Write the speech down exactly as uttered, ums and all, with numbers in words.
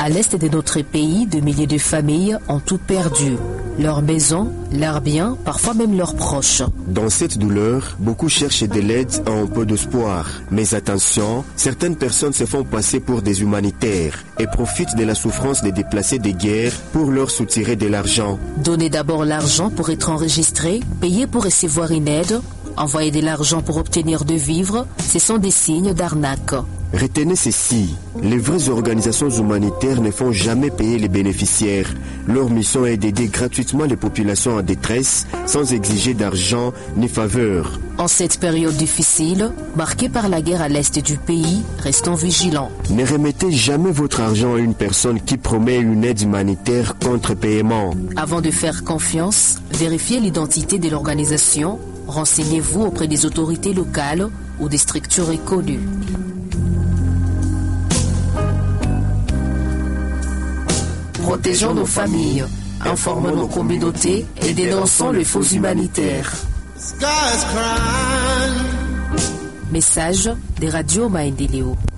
À l'est de notre pays, de milliers de familles ont tout perdu. Leurs maisons, leurs biens, parfois même leurs proches. Dans cette douleur, beaucoup cherchent de l'aide et un peu d'espoir. Mais attention, certaines personnes se font passer pour des humanitaires et profitent de la souffrance des déplacés de guerre pour leur soutirer de l'argent. Donner d'abord l'argent pour être enregistré, payer pour recevoir une aide, envoyer de l'argent pour obtenir de vivre, ce sont des signes d'arnaque. Retenez ceci, les vraies organisations humanitaires ne font jamais payer les bénéficiaires. Leur mission est d'aider gratuitement les populations en détresse sans exiger d'argent ni faveur. En cette période difficile, marquée par la guerre à l'est du pays, restons vigilants. Ne remettez jamais votre argent à une personne qui promet une aide humanitaire contre paiement. Avant de faire confiance, vérifiez l'identité de l'organisation, renseignez-vous auprès des autorités locales ou des structures reconnues. Protégeons nos familles, informons nos communautés et dénonçons les faux humanitaires. Message des radios Maendeleo.